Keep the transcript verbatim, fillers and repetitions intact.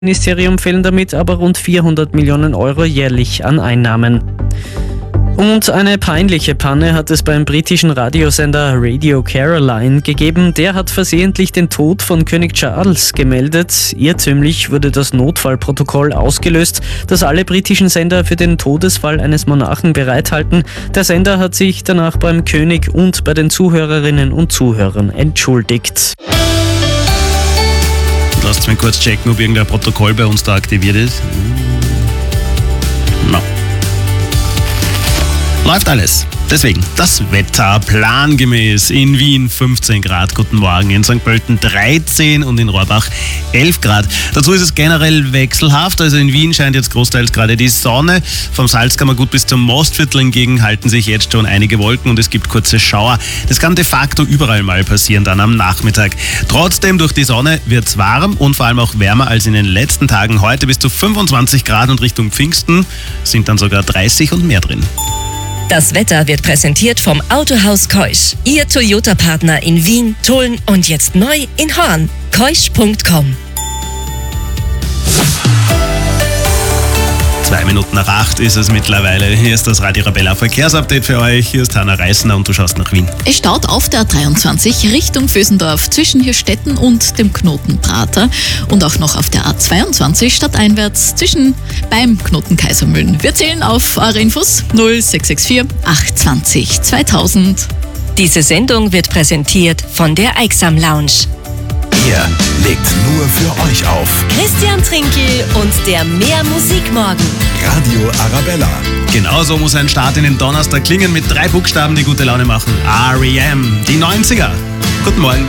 Ministerium fehlen damit aber rund vierhundert Millionen Euro jährlich an Einnahmen. Und eine peinliche Panne hat es beim britischen Radiosender Radio Caroline gegeben. Der hat versehentlich den Tod von König Charles gemeldet. Irrtümlich wurde das Notfallprotokoll ausgelöst, das alle britischen Sender für den Todesfall eines Monarchen bereithalten. Der Sender hat sich danach beim König und bei den Zuhörerinnen und Zuhörern entschuldigt. Lasst mich kurz checken, ob irgendein Protokoll bei uns da aktiviert ist. No. Läuft alles. Deswegen das Wetter plangemäß. In Wien fünfzehn Grad, guten Morgen. In Sankt Pölten dreizehn und in Rohrbach elf Grad. Dazu ist es generell wechselhaft. Also in Wien scheint jetzt großteils gerade die Sonne. Vom Salzkammergut bis zum Mostviertel hingegen halten sich jetzt schon einige Wolken und es gibt kurze Schauer. Das kann de facto überall mal passieren dann am Nachmittag. Trotzdem durch die Sonne wird es warm und vor allem auch wärmer als in den letzten Tagen. Heute bis zu fünfundzwanzig Grad und Richtung Pfingsten sind dann sogar dreißig und mehr drin. Das Wetter wird präsentiert vom Autohaus Keusch. Ihr Toyota-Partner in Wien, Tulln und jetzt neu in Horn. keusch punkt com. Zwei Minuten nach acht ist es mittlerweile. Hier ist das Radio Arabella Verkehrsupdate für euch. Hier ist Hanna Reisner und du schaust nach Wien. Es staut auf der A dreiundzwanzig Richtung Vösendorf zwischen Hirstetten und dem Knoten Prater und auch noch auf der A zweiundzwanzig stadteinwärts zwischen beim Knoten Kaisermühlen. Wir zählen auf eure Infos null sechs sechs vier acht zwei null zweitausend. Diese Sendung wird präsentiert von der Eiksam Lounge. Ihr legt nur für euch auf. Christian Trinkel und der Mehr Musikmorgen. Radio Arabella. Genauso muss ein Start in den Donnerstag klingen mit drei Buchstaben, die gute Laune machen. R E M, die neunziger. Guten Morgen.